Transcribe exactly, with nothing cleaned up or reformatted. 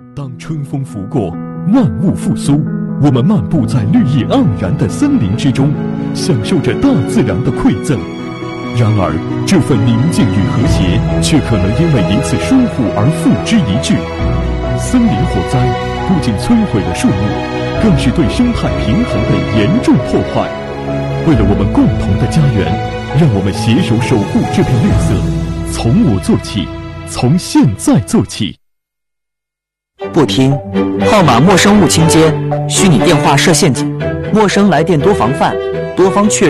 当春风拂过，万物复苏，我们漫步在绿意盎然的森林之中，享受着大自然的馈赠。然而，这份宁静与和谐，却可能因为一次疏忽而付之一炬。森林火灾不仅摧毁了树木，更是对生态平衡的严重破坏。为了我们共同的家园，让我们携手守护这片绿色，从我做起，从现在做起。 不听，号码陌生勿倾接，虚拟电话设陷阱，陌生来电多防范，多方确认。